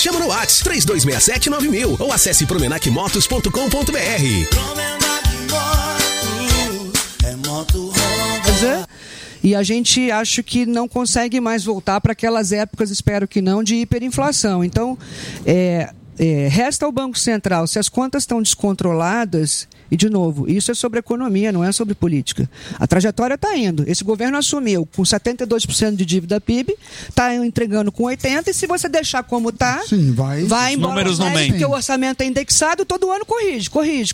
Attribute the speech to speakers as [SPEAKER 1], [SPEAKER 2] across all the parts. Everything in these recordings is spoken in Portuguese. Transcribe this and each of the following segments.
[SPEAKER 1] chama no WhatsApp 3267-9000 ou acesse promenacmotos.com.br.
[SPEAKER 2] E a gente acha que não consegue mais voltar para aquelas épocas, espero que não, de hiperinflação. Então, resta ao Banco Central, se as contas estão descontroladas, e de novo, isso é sobre economia, não é sobre política. A trajetória está indo. Esse governo assumiu com 72% de dívida PIB, está entregando com 80%, e se você deixar como está, vai embora. Números não mentem. Porque o orçamento é indexado, todo ano corrige.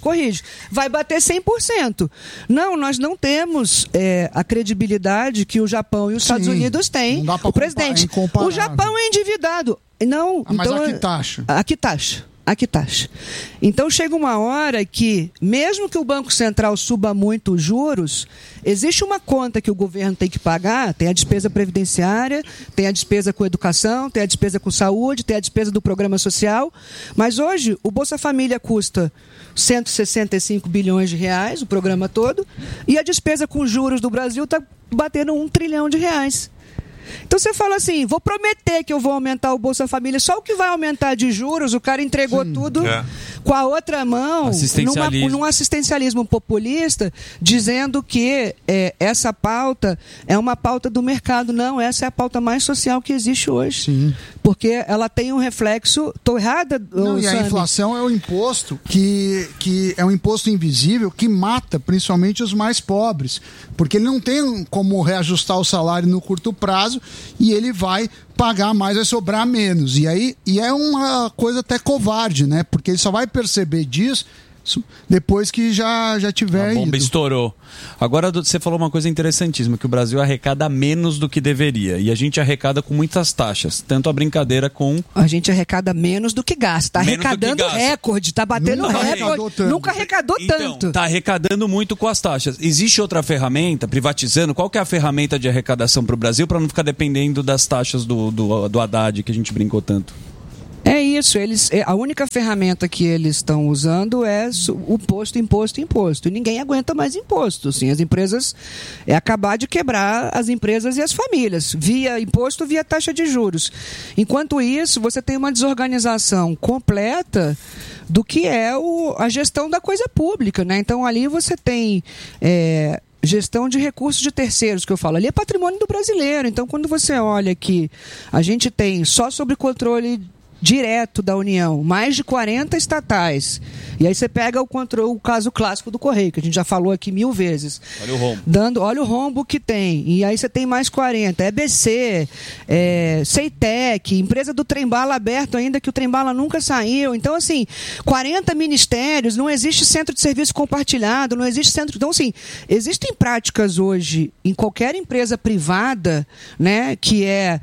[SPEAKER 2] Vai bater 100%. Não, nós não temos a credibilidade que o Japão e os Estados Unidos têm. O presidente. O Japão é endividado. Não,
[SPEAKER 3] mas
[SPEAKER 2] então,
[SPEAKER 3] a que taxa?
[SPEAKER 2] A que taxa? Então chega uma hora que, mesmo que o Banco Central suba muito os juros, existe uma conta que o governo tem que pagar, tem a despesa previdenciária, tem a despesa com educação, tem a despesa com saúde, tem a despesa do programa social, mas hoje o Bolsa Família custa 165 bilhões de reais, o programa todo, e a despesa com juros do Brasil está batendo 1 trilhão de reais. Então você fala assim, vou prometer que eu vou aumentar o Bolsa Família, só o que vai aumentar de juros, o cara entregou tudo com a outra mão, num assistencialismo populista, dizendo que essa pauta é uma pauta do mercado. Não, essa é a pauta mais social que existe hoje. Sim. Porque ela tem um reflexo... Estou errada,
[SPEAKER 3] e a inflação é o imposto que é um imposto invisível que mata principalmente os mais pobres, porque ele não tem como reajustar o salário no curto prazo e ele vai pagar mais, vai sobrar menos. E é uma coisa até covarde, né? Porque ele só vai perceber disso depois que já tiver
[SPEAKER 4] a bomba estourou. Agora você falou uma coisa interessantíssima, que o Brasil arrecada menos do que deveria, e a gente arrecada com muitas taxas, tanto a brincadeira com...
[SPEAKER 2] A gente arrecada menos do que gasta, está arrecadando recorde, está batendo recorde, nunca arrecadou tanto.
[SPEAKER 4] Está arrecadando muito com as taxas. Existe outra ferramenta, privatizando, qual que é a ferramenta de arrecadação para o Brasil, para não ficar dependendo das taxas do Haddad, que a gente brincou tanto?
[SPEAKER 2] É isso, a única ferramenta que eles estão usando é o imposto. E ninguém aguenta mais imposto. Assim, as empresas, acabar de quebrar as empresas e as famílias, via imposto, via taxa de juros. Enquanto isso, você tem uma desorganização completa do que é a gestão da coisa pública, né? Então, ali você tem... gestão de recursos de terceiros, que eu falo, ali é patrimônio do brasileiro. Então, quando você olha que a gente tem só sob controle direto da União, mais de 40 estatais. E aí você pega o caso clássico do Correio, que a gente já falou aqui 1000 vezes.
[SPEAKER 4] Olha o rombo.
[SPEAKER 2] Olha o rombo que tem. E aí você tem mais 40. EBC, Ceitec, empresa do trem-bala aberto ainda, que o trem-bala nunca saiu. Então, assim, 40 ministérios, não existe centro de serviço compartilhado, não existe centro... Então, assim, existem práticas hoje em qualquer empresa privada, né, que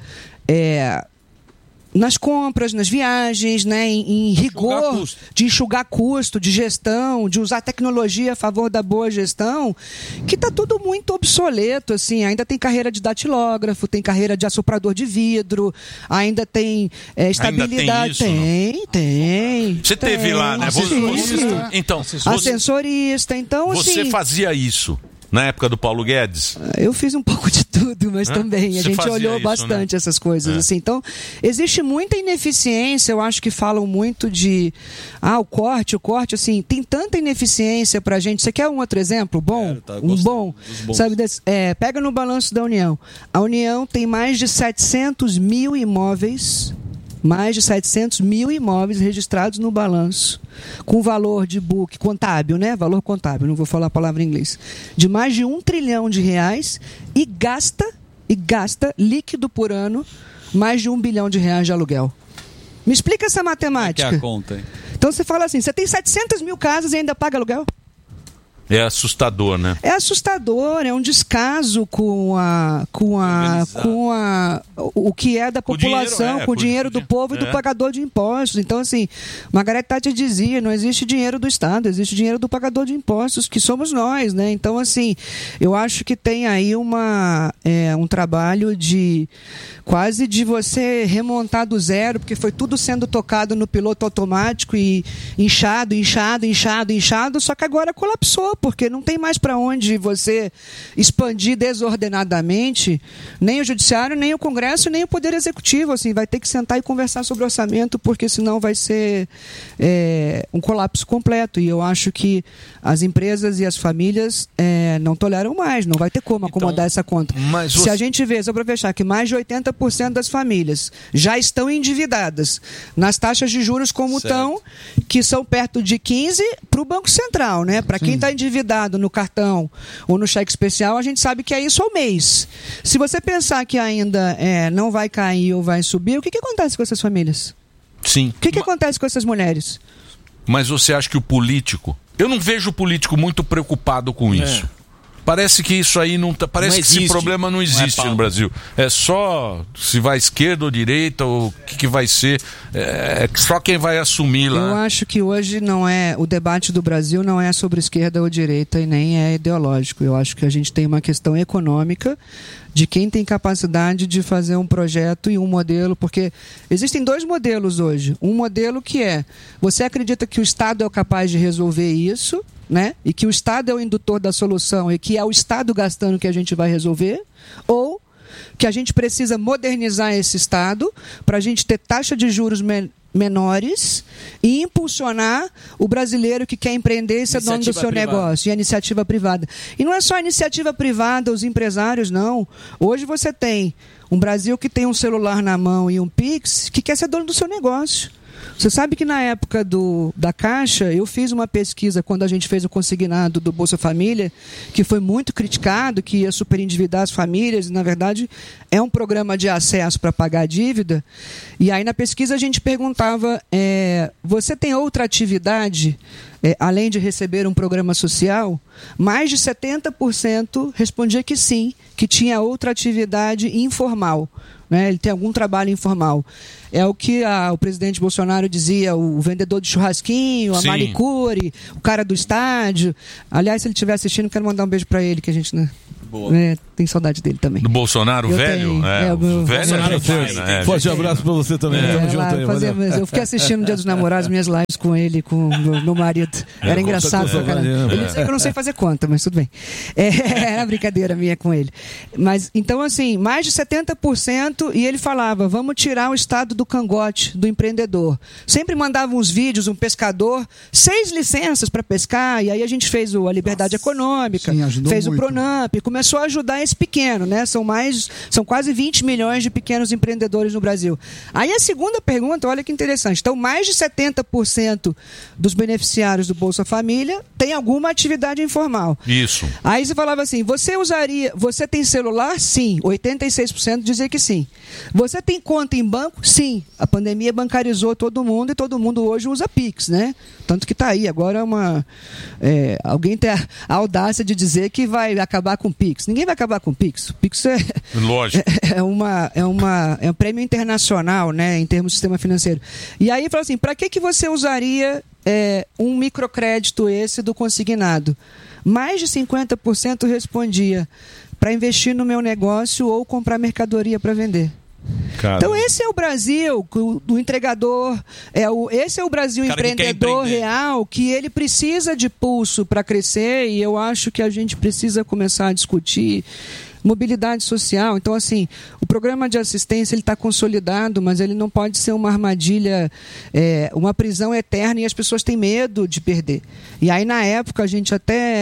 [SPEAKER 2] nas compras, nas viagens, né, em rigor de enxugar custo, de gestão, de usar tecnologia a favor da boa gestão, que está tudo muito obsoleto, assim. Ainda tem carreira de datilógrafo, tem carreira de assoprador de vidro, ainda tem estabilidade.
[SPEAKER 5] Ainda tem isso, Você teve lá, né?
[SPEAKER 2] Ascensorista. Então,
[SPEAKER 5] você fazia isso na época do Paulo Guedes?
[SPEAKER 2] Eu fiz um pouco de tudo, mas também a gente olhou bastante, né? Essas coisas. Assim. Então, existe muita ineficiência. Eu acho que falam muito de o corte, assim, tem tanta ineficiência pra gente. Você quer um outro exemplo bom? Sabe desse? Pega no balanço da União. A União tem mais de 700 mil imóveis. Mais de 700 mil imóveis registrados no balanço, com valor de book contábil, né? Valor contábil, não vou falar a palavra em inglês, de mais de 1 trilhão de reais e gasta líquido por ano mais de 1 bilhão de reais de aluguel. Me explica essa matemática.
[SPEAKER 4] Que é a conta, hein?
[SPEAKER 2] Então você fala assim, você tem 700 mil casas e ainda paga aluguel?
[SPEAKER 5] É assustador, né?
[SPEAKER 2] É assustador, é um descaso com o que é da população, com o dinheiro do povo e do pagador de impostos. Então, assim, Margaret Thatcher dizia, não existe dinheiro do Estado, existe dinheiro do pagador de impostos, que somos nós, né? Então, assim, eu acho que tem aí um trabalho quase de você remontar do zero, porque foi tudo sendo tocado no piloto automático e inchado, só que agora colapsou, porque não tem mais para onde você expandir desordenadamente nem o Judiciário, nem o Congresso, nem o Poder Executivo. Assim, vai ter que sentar e conversar sobre orçamento, porque senão vai ser um colapso completo. E eu acho que as empresas e as famílias não toleram mais, não vai ter como acomodar essa conta. Se a gente vê, só para fechar, que mais de 80% das famílias já estão endividadas nas taxas de juros como estão, que são perto de 15% para o Banco Central, né? Para quem está endividado no cartão ou no cheque especial, a gente sabe que é isso ao mês. Se você pensar que ainda não vai cair ou vai subir, o que acontece com essas famílias?
[SPEAKER 5] Sim.
[SPEAKER 2] O que acontece com essas mulheres?
[SPEAKER 5] Mas você acha que o político... Eu não vejo o político muito preocupado com isso. Parece que isso aí não tá, parece que esse problema não existe no Brasil. É só se vai esquerda ou direita, ou o que vai ser, só quem vai assumir lá.
[SPEAKER 2] Eu acho que hoje o debate do Brasil não é sobre esquerda ou direita e nem é ideológico. Eu acho que a gente tem uma questão econômica de quem tem capacidade de fazer um projeto e um modelo, porque existem dois modelos hoje. Um modelo que você acredita que o Estado é capaz de resolver isso, né? E que o Estado é o indutor da solução e que é o Estado gastando que a gente vai resolver, ou que a gente precisa modernizar esse Estado para a gente ter taxa de juros menores e impulsionar o brasileiro que quer empreender e ser dono do seu negócio, e a iniciativa privada. E não é só a iniciativa privada, os empresários, não. Hoje você tem um Brasil que tem um celular na mão e um Pix que quer ser dono do seu negócio. Você sabe que na época da Caixa, eu fiz uma pesquisa quando a gente fez o consignado do Bolsa Família, que foi muito criticado, que ia superendividar as famílias, e na verdade é um programa de acesso para pagar a dívida. E aí na pesquisa a gente perguntava, você tem outra atividade, além de receber um programa social? Mais de 70% respondia que sim, que tinha outra atividade informal. Né? Ele tem algum trabalho informal. É o que o presidente Bolsonaro dizia, o vendedor de churrasquinho, a manicure, o cara do estádio. Aliás, se ele estiver assistindo, quero mandar um beijo para ele, que a gente tem saudade dele também.
[SPEAKER 5] Do Bolsonaro, o velho? O velho é
[SPEAKER 6] forte abraço para você também. Tamo junto aí,
[SPEAKER 2] eu fiquei assistindo no Dia dos Namorados, minhas lives com ele, com o meu marido. Era engraçado pra caramba. Ele dizia que eu não sei fazer conta, mas tudo bem. Era brincadeira minha com ele. Mas, então, assim, mais de 70%, e ele falava, vamos tirar o estado do cangote do empreendedor. Sempre mandava uns vídeos, um pescador, 6 licenças para pescar, e aí a gente fez a Liberdade Econômica, fez o Pronamp, começou a ajudar esse pequeno, né? São quase 20 milhões de pequenos empreendedores no Brasil. Aí a segunda pergunta, olha que interessante. Então, mais de 70% dos beneficiários do Bolsa Família tem alguma atividade informal.
[SPEAKER 5] Isso.
[SPEAKER 2] Aí você falava assim, você tem celular? Sim. 86% dizia que sim. Você tem conta em banco? Sim. A pandemia bancarizou todo mundo e todo mundo hoje usa Pix, né? Tanto que está aí. Agora alguém tem a audácia de dizer que vai acabar com o Pix. Ninguém vai acabar com o Pix. O Pix
[SPEAKER 5] lógico.
[SPEAKER 2] É um prêmio internacional, né, em termos de sistema financeiro. E aí fala assim, para que você usaria um microcrédito esse do consignado? Mais de 50% respondia para investir no meu negócio ou comprar mercadoria para vender. Caramba. Então esse é o Brasil do entregador, esse é o Brasil empreendedor real, que ele precisa de pulso para crescer, e eu acho que a gente precisa começar a discutir mobilidade social. Então, assim, o programa de assistência ele está consolidado, mas ele não pode ser uma armadilha, uma prisão eterna, e as pessoas têm medo de perder. E aí, na época, a gente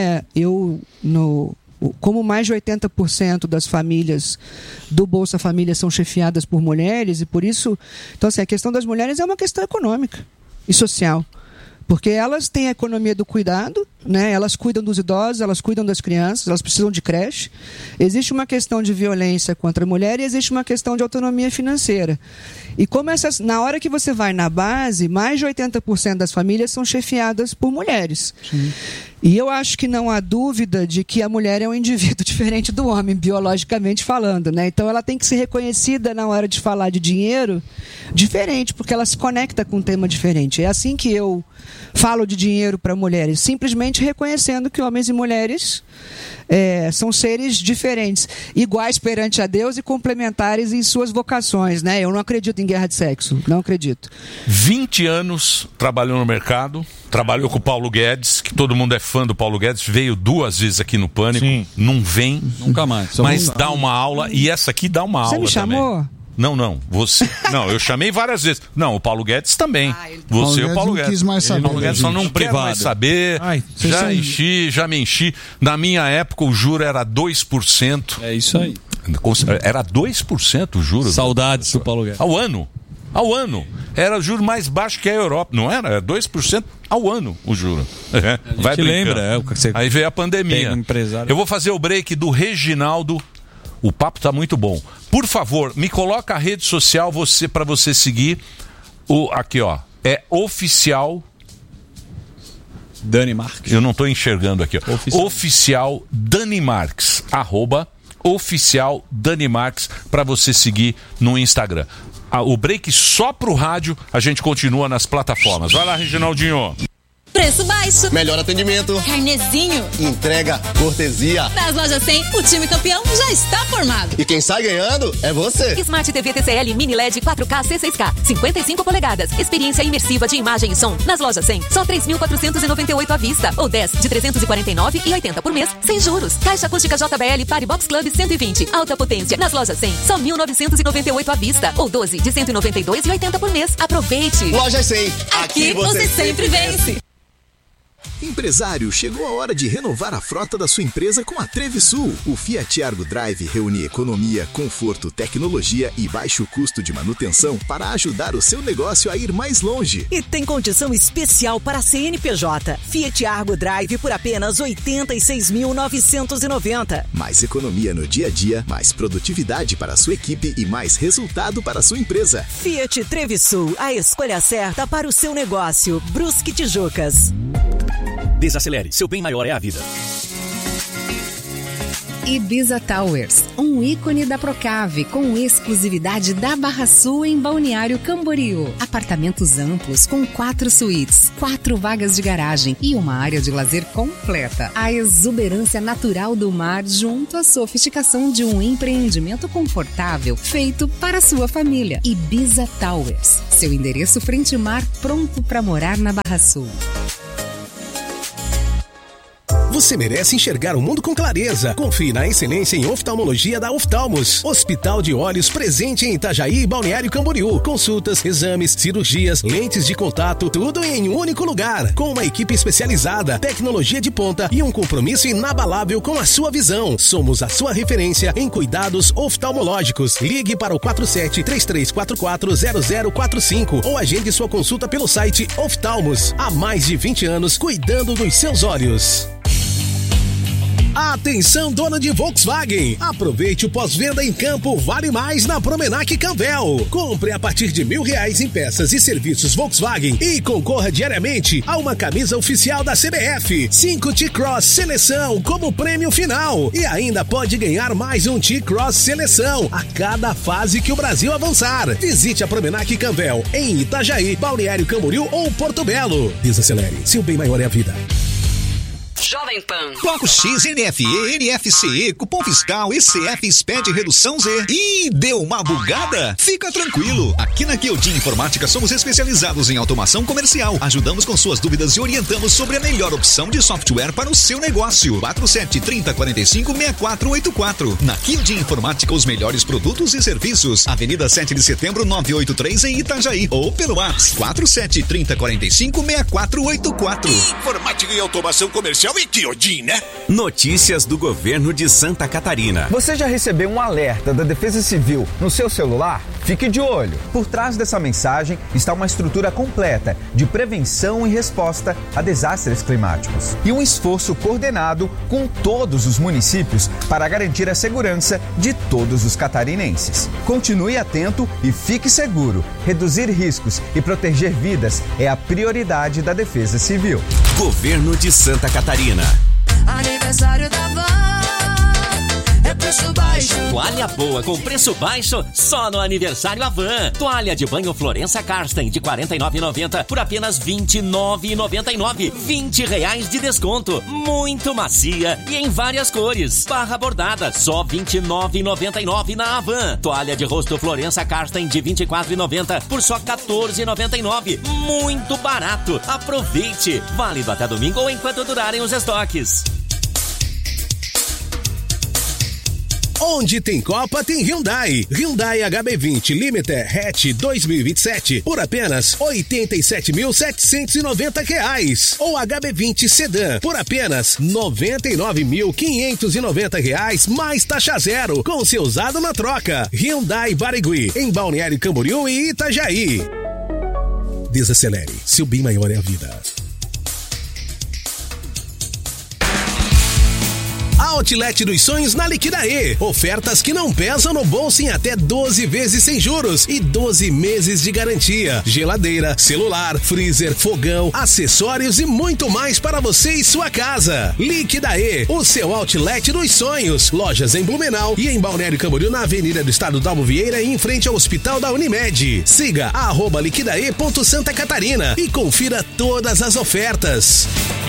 [SPEAKER 2] como mais de 80% das famílias do Bolsa Família são chefiadas por mulheres, e por isso, então assim, a questão das mulheres é uma questão econômica e social. Porque elas têm a economia do cuidado, né? Elas cuidam dos idosos, elas cuidam das crianças, elas precisam de creche. Existe uma questão de violência contra a mulher e existe uma questão de autonomia financeira. E como na hora que você vai na base, mais de 80% das famílias são chefiadas por mulheres. Sim. E eu acho que não há dúvida de que a mulher é um indivíduo diferente do homem, biologicamente falando, né? Então ela tem que ser reconhecida na hora de falar de dinheiro diferente, porque ela se conecta com um tema diferente. É assim que eu falo de dinheiro para mulheres. Simplesmente justamente reconhecendo que homens e mulheres são seres diferentes, iguais perante a Deus e complementares em suas vocações, né? Eu não acredito em guerra de sexo, não acredito.
[SPEAKER 5] 20 anos trabalhou no mercado, trabalhou com o Paulo Guedes, que todo mundo é fã do Paulo Guedes, veio 2 vezes aqui no Pânico,
[SPEAKER 4] Sim.
[SPEAKER 5] Não vem,
[SPEAKER 4] nunca mais.
[SPEAKER 5] Mas dá uma aula, e essa aqui dá uma aula também.
[SPEAKER 2] Você me chamou?
[SPEAKER 5] Não, você. Não, eu chamei várias vezes. Não, o Paulo Guedes também. Você e o Paulo Guedes.
[SPEAKER 3] Não quis mais saber.
[SPEAKER 5] O Paulo Guedes só não quer mais saber. Já me enchi. Na minha época o juro era 2%.
[SPEAKER 4] É isso aí.
[SPEAKER 5] Era 2% o juro.
[SPEAKER 4] Saudades do Paulo Guedes.
[SPEAKER 5] Ao ano. Era o juro mais baixo que a Europa. Não era? Era 2% ao ano o juro.
[SPEAKER 4] Vai lembra.
[SPEAKER 5] Aí veio a pandemia. Eu vou fazer o break do Reginaldo. O papo tá muito bom. Por favor, me coloca a rede social para você seguir. Aqui, ó. É oficial.
[SPEAKER 4] Dani Marques.
[SPEAKER 5] Eu não tô enxergando aqui, ó. Oficial Dani Marques. @oficial Dani Marques para você seguir no Instagram. O break só pro rádio, a gente continua nas plataformas. Vai lá, Reginaldinho.
[SPEAKER 7] Preço baixo,
[SPEAKER 1] melhor atendimento,
[SPEAKER 7] carnezinho,
[SPEAKER 1] entrega, cortesia.
[SPEAKER 7] Das Lojas 100, o time campeão já está formado.
[SPEAKER 1] E quem sai ganhando é você.
[SPEAKER 8] Smart TV TCL Mini LED 4K C6K, 55 polegadas. Experiência imersiva de imagem e som. Nas Lojas 100, só 3.498 à vista. Ou 10 de 349,80 por mês, sem juros. Caixa acústica JBL Party Box Club 120. Alta potência. Nas Lojas 100, só 1.998 à vista. Ou 12 de 192,80 por mês. Aproveite.
[SPEAKER 1] Lojas 100.
[SPEAKER 7] Aqui você sempre vence.
[SPEAKER 9] Empresário, chegou a hora de renovar a frota da sua empresa com a Trevisul. O Fiat Argo Drive reúne economia, conforto, tecnologia e baixo custo de manutenção para ajudar o seu negócio a ir mais longe.
[SPEAKER 10] E tem condição especial para a CNPJ. Fiat Argo Drive por apenas R$ 86.990.
[SPEAKER 9] Mais economia no dia a dia, mais produtividade para a sua equipe e mais resultado para a sua empresa.
[SPEAKER 10] Fiat Trevisul, a escolha certa para o seu negócio. Brusque Tijucas.
[SPEAKER 1] Desacelere, seu bem maior é a vida.
[SPEAKER 11] Ibiza Towers, um ícone da Procave, com exclusividade da Barra Sul em Balneário Camboriú. Apartamentos amplos com 4 suítes, 4 vagas de garagem e uma área de lazer completa. A exuberância natural do mar junto à sofisticação de um empreendimento confortável feito para a sua família. Ibiza Towers, seu endereço frente mar, pronto para morar na Barra Sul.
[SPEAKER 1] Você merece enxergar o mundo com clareza. Confie na excelência em oftalmologia da Oftalmos. Hospital de Olhos presente em Itajaí e Balneário Camboriú. Consultas, exames, cirurgias, lentes de contato, tudo em um único lugar. Com uma equipe especializada, tecnologia de ponta e um compromisso inabalável com a sua visão. Somos a sua referência em cuidados oftalmológicos. Ligue para o 47-3344-0045 ou agende sua consulta pelo site Oftalmos. Há mais de 20 anos cuidando dos seus olhos. Atenção, dono de Volkswagen! Aproveite o pós-venda em campo Vale Mais na Promenac Canvel. Compre a partir de R$1.000 em peças e serviços Volkswagen e concorra diariamente a uma camisa oficial da CBF, 5 T-Cross Seleção como prêmio final. E ainda pode ganhar mais um T-Cross Seleção a cada fase que o Brasil avançar. Visite a Promenac Canvel em Itajaí, Balneário Camboriú ou Porto Belo. Desacelere, seu bem maior é a vida.
[SPEAKER 12] Jovem Pan. Bloco X, NFE, NFCE, cupom fiscal, ECF, SPED, redução Z. Ih, deu uma bugada? Fica tranquilo. Aqui na Kyojin Informática somos especializados em automação comercial. Ajudamos com suas dúvidas e orientamos sobre a melhor opção de software para o seu negócio. 47-30-45-6484. Na Kyojin Informática, os melhores produtos e serviços. Avenida 7 de Setembro, 983 em Itajaí. Ou pelo WhatsApp 47-30-45-6484.
[SPEAKER 13] Informática e automação comercial e Kyojin, né?
[SPEAKER 14] Notícias do governo de Santa Catarina.
[SPEAKER 15] Você já recebeu um alerta da Defesa Civil no seu celular? Fique de olho. Por trás dessa mensagem está uma estrutura completa de prevenção e resposta a desastres climáticos. E um esforço coordenado com todos os municípios para garantir a segurança de todos os catarinenses. Continue atento e fique seguro. Reduzir riscos e proteger vidas é a prioridade da Defesa Civil.
[SPEAKER 14] Governo de Santa Catarina.
[SPEAKER 16] Aniversário da avó, é preço baixo.
[SPEAKER 17] Toalha boa com preço baixo só no aniversário Havan. Toalha de banho Florença Karsten de R$ 49,90 por apenas R$ 29,99. R$20 de desconto. Muito macia e em várias cores. Barra bordada, só R$ 29,99 na Havan. Toalha de rosto Florença Karsten de R$ 24,90 por só R$ 14,99. Muito barato. Aproveite. Válido até domingo ou enquanto durarem os estoques.
[SPEAKER 1] Onde tem Copa, tem Hyundai. Hyundai HB20 Limiter Hatch 2027 por apenas R$ 87.790. Ou HB20 Sedan por apenas R$ 99.590 mais taxa zero, com seu usado na troca. Hyundai Barigui, em Balneário Camboriú e Itajaí. Desacelere, seu bem maior é a vida. Outlet dos Sonhos na Liquidaê. Ofertas que não pesam no bolso em até 12 vezes sem juros e 12 meses de garantia. Geladeira, celular, freezer, fogão, acessórios e muito mais para você e sua casa. Liquidaê, o seu Outlet dos Sonhos. Lojas em Blumenau e em Balneário Camboriú, na Avenida do Estado Dalmo Vieira e em frente ao Hospital da Unimed. Siga @liquidaê.Santa Catarina e confira todas as ofertas.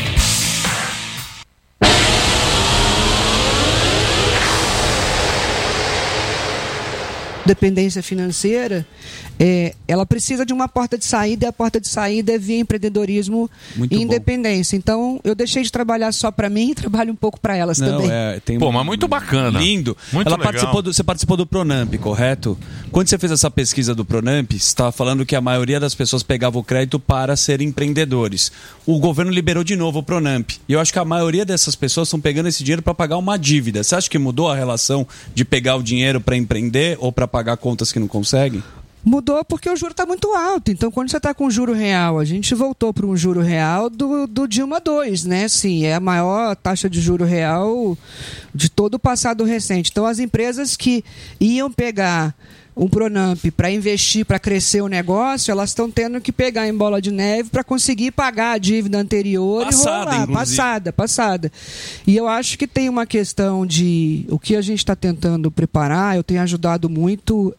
[SPEAKER 2] Dependência financeira, ela precisa de uma porta de saída, e a porta de saída é via empreendedorismo e independência. Então, eu deixei de trabalhar só para mim e trabalho um pouco para elas também.
[SPEAKER 5] Mas muito bacana.
[SPEAKER 4] Lindo.
[SPEAKER 5] Muito legal.
[SPEAKER 4] Você participou do Pronamp, correto? Quando você fez essa pesquisa do Pronamp, você estava falando que a maioria das pessoas pegava o crédito para ser empreendedores. O governo liberou de novo o Pronamp. E eu acho que a maioria dessas pessoas estão pegando esse dinheiro para pagar uma dívida. Você acha que mudou a relação de pegar o dinheiro para empreender ou para pagar contas que não conseguem?
[SPEAKER 2] Mudou porque o juro está muito alto. Então, quando você está com juro real, a gente voltou para um juro real do Dilma II, né? Sim, é a maior taxa de juro real de todo o passado recente. Então, as empresas que iam pegar um Pronamp para investir, para crescer o negócio, elas estão tendo que pegar em bola de neve para conseguir pagar a dívida anterior e rolar. Passada. E eu acho que tem uma questão de o que a gente está tentando preparar. Eu tenho ajudado muito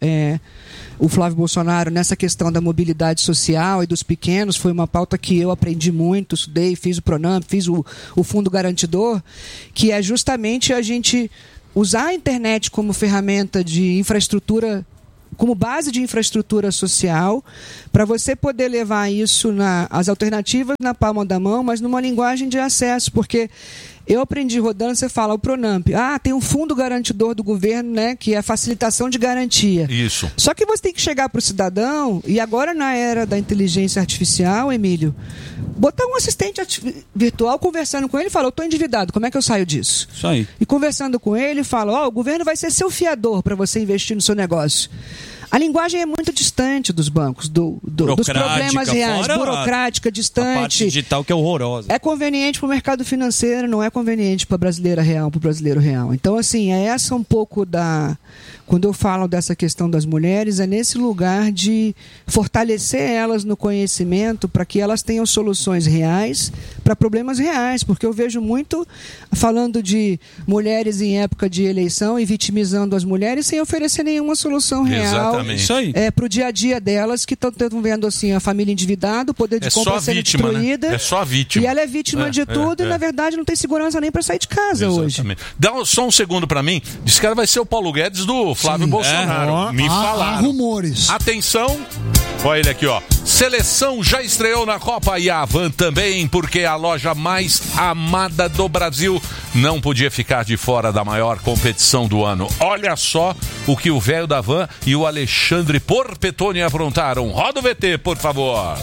[SPEAKER 2] o Flávio Bolsonaro nessa questão da mobilidade social e dos pequenos. Foi uma pauta que eu aprendi muito, estudei, fiz o Pronamp, fiz o Fundo Garantidor, que é justamente a gente usar a internet como ferramenta de infraestrutura, como base de infraestrutura social, para você poder levar isso, as alternativas na palma da mão, mas numa linguagem de acesso, porque eu aprendi rodando, você fala o Pronamp. Tem um fundo garantidor do governo, né, que é a facilitação de garantia.
[SPEAKER 5] Isso.
[SPEAKER 2] Só que você tem que chegar para o cidadão, e agora na era da inteligência artificial, Emílio, botar um assistente virtual conversando com ele e falar, eu estou endividado, como é que eu saio disso?
[SPEAKER 4] Isso aí.
[SPEAKER 2] E conversando com ele, fala, o governo vai ser seu fiador para você investir no seu negócio. A linguagem é muito distante dos bancos, dos problemas reais, burocrática, distante.
[SPEAKER 4] A parte digital que é horrorosa.
[SPEAKER 2] É conveniente para o mercado financeiro, não é conveniente para a brasileira real, para o brasileiro real. Então, assim, é essa um pouco da... Quando eu falo dessa questão das mulheres, é nesse lugar de fortalecer elas no conhecimento para que elas tenham soluções reais para problemas reais. Porque eu vejo muito falando de mulheres em época de eleição e vitimizando as mulheres sem oferecer nenhuma solução real.
[SPEAKER 5] Exatamente. Isso aí.
[SPEAKER 2] Para o dia a dia delas, que estão vendo assim, a família endividada, o poder de compra sendo destruída.
[SPEAKER 5] Né? É só a vítima.
[SPEAKER 2] E ela é vítima de tudo e, na verdade, não tem segurança nem para sair de casa hoje.
[SPEAKER 5] Dá só um segundo para mim. Diz que ela vai ser o Paulo Guedes do Flávio Bolsonaro. Me falaram.
[SPEAKER 3] Há rumores.
[SPEAKER 5] Atenção. Olha ele aqui, ó. Seleção já estreou na Copa e a Havan também, porque a loja mais amada do Brasil não podia ficar de fora da maior competição do ano. Olha só o que o velho da Havan e o Alexandre Porpetoni aprontaram. Roda o VT, por favor.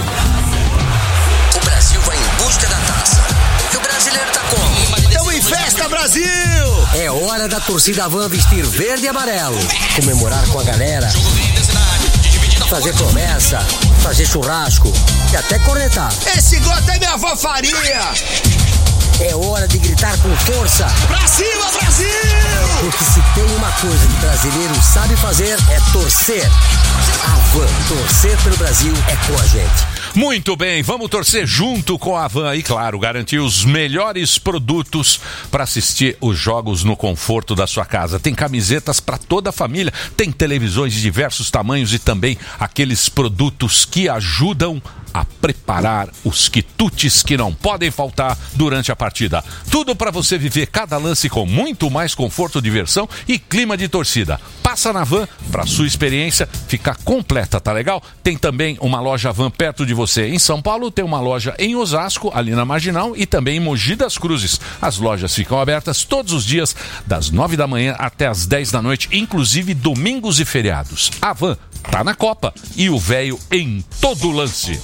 [SPEAKER 18] O Brasil vai em busca da taça. E o brasileiro tá como?
[SPEAKER 13] Estamos em festa, Brasil!
[SPEAKER 18] É hora da torcida Havan vestir verde e amarelo. Comemorar com a galera. Fazer promessa, fazer churrasco e até cornetar.
[SPEAKER 13] Esse gol até minha avó faria!
[SPEAKER 18] É hora de gritar com força.
[SPEAKER 13] Pra cima, Brasil!
[SPEAKER 18] Porque se tem uma coisa que brasileiro sabe fazer, é torcer. Havan, torcer pelo Brasil é com a gente.
[SPEAKER 5] Muito bem, vamos torcer junto com a Havan e, claro, garantir os melhores produtos para assistir os jogos no conforto da sua casa. Tem camisetas para toda a família, tem televisões de diversos tamanhos e também aqueles produtos que ajudam a preparar os quitutes que não podem faltar durante a partida. Tudo para você viver cada lance com muito mais conforto, diversão e clima de torcida. Passa na Havan para sua experiência ficar completa, tá legal? Tem também uma loja Havan perto de você em São Paulo, tem uma loja em Osasco, ali na Marginal, e também em Mogi das Cruzes. As lojas ficam abertas todos os dias, das 9 da manhã até as 10 da noite, inclusive domingos e feriados. A Havan tá na Copa e o véio em todo lance.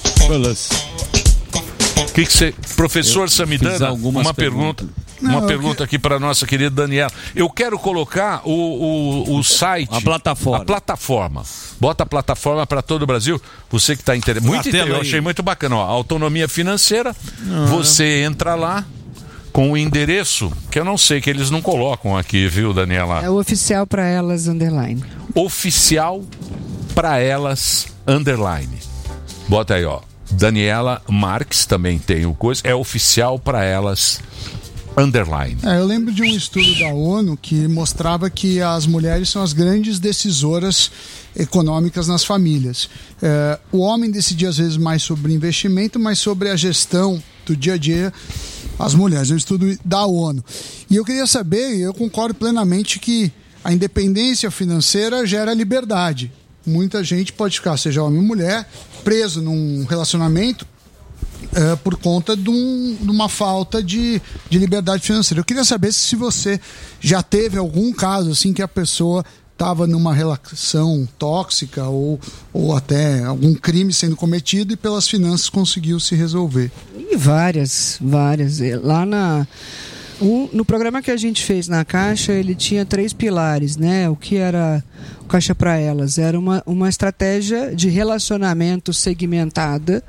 [SPEAKER 5] Que você, professor Samidana, uma pergunta. Uma pergunta aqui para nossa querida Daniela. Eu quero colocar o site. A plataforma. Bota a plataforma para todo o Brasil. Você que está interessado. Muito interessante. Eu achei muito bacana. Ó, autonomia financeira. Você entra lá com o endereço, que eu não sei, que eles não colocam aqui, viu, Daniela?
[SPEAKER 2] É o oficial para elas, underline.
[SPEAKER 5] Oficial para elas, underline. Bota aí, ó. Daniela Marques também tem o coisa. É oficial para elas, underline.
[SPEAKER 3] Eu lembro de um estudo da ONU que mostrava que as mulheres são as grandes decisoras econômicas nas famílias. O homem decidia às vezes mais sobre investimento, mas sobre a gestão do dia a dia, as mulheres. É um estudo da ONU. E eu queria saber, e eu concordo plenamente, que a independência financeira gera liberdade. Muita gente pode ficar, seja homem ou mulher, preso num relacionamento por conta de uma falta de liberdade financeira. Eu queria saber se você já teve algum caso assim que a pessoa estava numa relação tóxica ou até algum crime sendo cometido e pelas finanças conseguiu se resolver.
[SPEAKER 2] E várias. Lá no programa que a gente fez na Caixa, ele tinha 3 pilares, né? O que era o Caixa para Elas? Era uma estratégia de relacionamento segmentada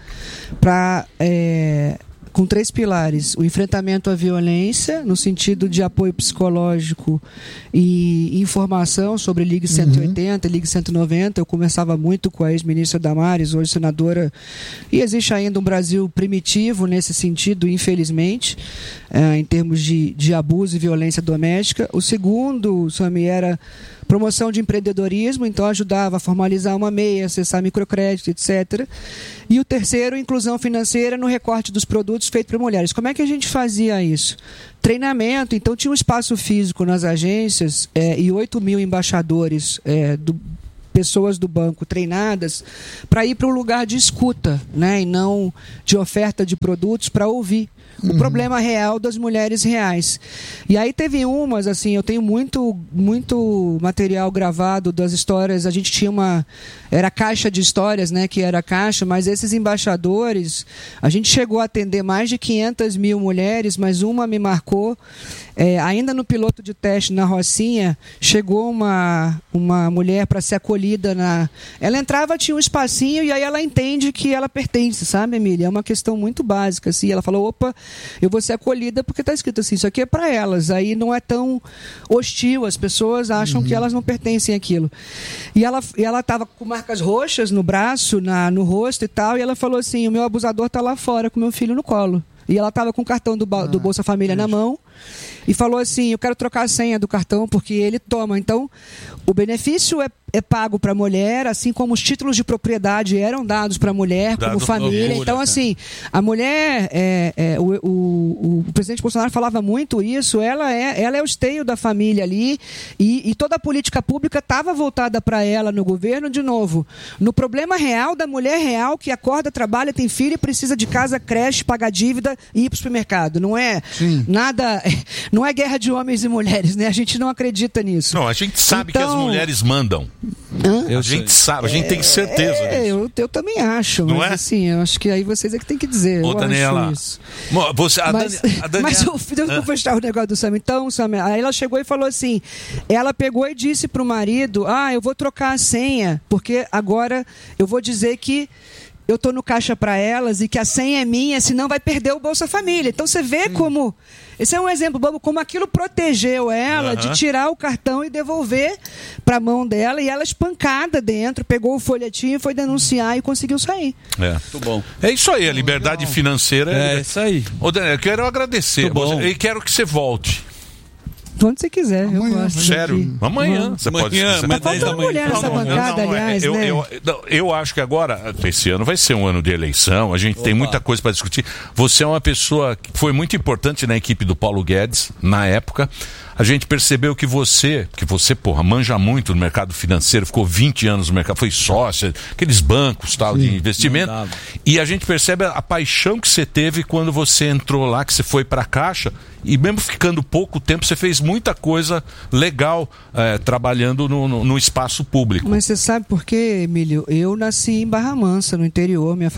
[SPEAKER 2] com 3 pilares: o enfrentamento à violência, no sentido de apoio psicológico e informação sobre Ligue 180, Ligue 190. Eu conversava muito com a ex-ministra Damares, hoje senadora, e existe ainda um Brasil primitivo nesse sentido, infelizmente, em termos de abuso e violência doméstica. O segundo, Sami, era promoção de empreendedorismo, então ajudava a formalizar uma MEI, acessar microcrédito, etc. E o terceiro, inclusão financeira no recorte dos produtos feito para mulheres. Como é que a gente fazia isso? Treinamento, então tinha um espaço físico nas agências e 8 mil embaixadores pessoas do banco treinadas para ir para um lugar de escuta, né, e não de oferta de produtos, para ouvir o problema real das mulheres reais. E aí teve umas, assim, eu tenho muito material gravado das histórias. A gente tinha era caixa de histórias, né, que era caixa, mas esses embaixadores, a gente chegou a atender mais de 500 mil mulheres, mas uma me marcou. Ainda no piloto de teste na Rocinha, chegou uma mulher para ser acolhida ela entrava, tinha um espacinho, e aí ela entende que ela pertence, sabe, Emília? É uma questão muito básica, assim. Ela falou: opa, eu vou ser acolhida porque está escrito assim, isso aqui é para elas. Aí não é tão hostil, as pessoas acham que elas não pertencem àquilo. E ela estava com marcas roxas no braço, no rosto e tal, e ela falou assim: o meu abusador está lá fora com meu filho no colo. E ela estava com o cartão do Bolsa Família na mão e falou assim: eu quero trocar a senha do cartão porque ele toma. Então, o benefício é pago para a mulher, assim como os títulos de propriedade eram dados para a mulher, como família. Então, assim, a mulher, o presidente Bolsonaro falava muito isso, ela é o esteio da família ali, e toda a política pública estava voltada para ela no governo, de novo, no problema real da mulher real que acorda, trabalha, tem filho e precisa de casa, creche, pagar dívida e ir para o supermercado. Não é nada, não é guerra de homens e mulheres, né? A gente não acredita nisso.
[SPEAKER 5] Não, a gente sabe que as mulheres mandam. A gente sabe, a gente tem certeza disso.
[SPEAKER 2] Eu também acho, não mas assim, eu acho que aí vocês é que tem que dizer.
[SPEAKER 5] Ô, Daniela,
[SPEAKER 2] mas eu vou fechar o negócio do Sam. Então, Sam, aí ela chegou e falou assim, ela pegou e disse pro marido: eu vou trocar a senha, porque agora eu vou dizer que eu tô no caixa para elas e que a senha é minha, senão vai perder o Bolsa Família. Então você vê como... Esse é um exemplo, como aquilo protegeu ela de tirar o cartão e devolver para a mão dela, e ela espancada dentro, pegou o folhetinho, foi denunciar e conseguiu sair.
[SPEAKER 5] Muito bom. É isso aí, a liberdade financeira.
[SPEAKER 4] É isso aí.
[SPEAKER 5] Ô, Daniel, eu quero agradecer. E quero que você volte.
[SPEAKER 2] Quando você quiser, eu gosto.
[SPEAKER 5] Sério? Amanhã. Você pode.
[SPEAKER 2] Tá faltando mulher nessa bancada, aliás, né?
[SPEAKER 5] Eu acho que agora, esse ano vai ser um ano de eleição, a gente tem muita coisa para discutir. Você é uma pessoa que foi muito importante na equipe do Paulo Guedes, na época. A gente percebeu que você, manja muito no mercado financeiro, ficou 20 anos no mercado, foi sócio, aqueles bancos tal, de investimento. E a gente percebe a paixão que você teve quando você entrou lá, que você foi para a Caixa, e mesmo ficando pouco tempo, você fez muita coisa legal trabalhando no espaço público.
[SPEAKER 2] Mas você sabe por quê, Emílio? Eu nasci em Barra Mansa, no interior. Minha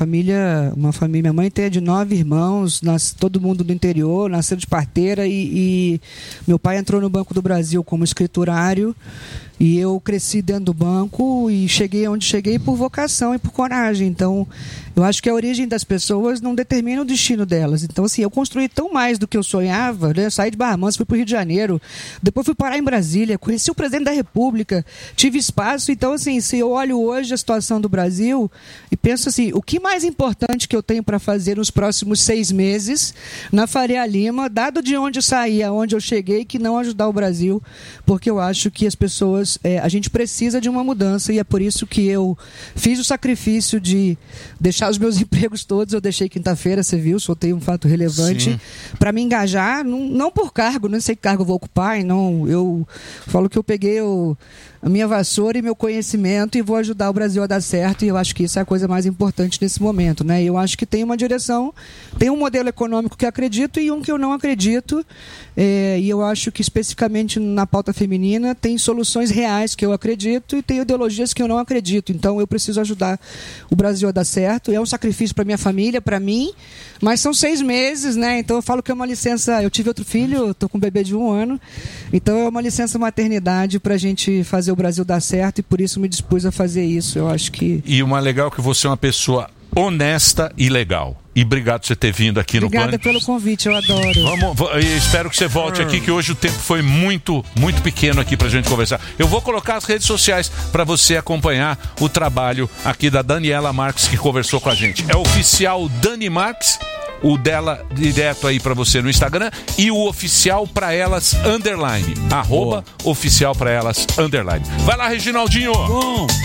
[SPEAKER 2] mãe tem de 9 irmãos, todo mundo do interior, nasceu de parteira, e meu pai entrou no Banco do Brasil como escriturário, e eu cresci dentro do banco e cheguei onde cheguei por vocação e por coragem. Então, eu acho que a origem das pessoas não determina o destino delas. Então, assim, eu construí tão mais do que eu sonhava, né? Saí de Barra Mansa, fui para o Rio de Janeiro, depois fui parar em Brasília, conheci o presidente da República, tive espaço. Então, assim, se eu olho hoje a situação do Brasil e penso assim, o que mais importante que eu tenho para fazer nos próximos 6 meses na Faria Lima, dado de onde eu saí, aonde eu cheguei, que não ajudar o Brasil, porque eu acho que as pessoas, a gente precisa de uma mudança, e é por isso que eu fiz o sacrifício de deixar os meus empregos todos. Eu deixei quinta-feira, você viu, soltei um fato relevante para me engajar, não por cargo, não sei que cargo eu vou ocupar, não, eu falo que eu peguei a minha vassoura e meu conhecimento e vou ajudar o Brasil a dar certo, e eu acho que isso é a coisa mais importante nesse momento, né? Eu acho que tem uma direção, tem um modelo econômico que eu acredito e um que eu não acredito, e eu acho que especificamente na pauta feminina tem soluções reais que eu acredito e tem ideologias que eu não acredito. Então eu preciso ajudar o Brasil a dar certo. É um sacrifício para minha família, para mim, mas são 6 meses, né? Então eu falo que é uma licença. Eu tive outro filho, estou com um bebê de 1 ano, então é uma licença maternidade para a gente fazer o Brasil dar certo, e por isso me dispus a fazer isso. Eu acho que... E
[SPEAKER 5] o mais legal é que você é uma pessoa honesta e legal. E obrigado por você ter vindo aqui no Pânico.
[SPEAKER 2] Obrigada pelo convite, eu adoro.
[SPEAKER 5] Espero que você volte aqui, que hoje o tempo foi muito, muito pequeno aqui pra gente conversar. Eu vou colocar as redes sociais para você acompanhar o trabalho aqui da Daniela Marques, que conversou com a gente. É oficial Dani Marques, o dela direto aí pra você no Instagram, e o oficial pra elas _, @oficial pra elas _. Vai lá, Reginaldinho! Bom.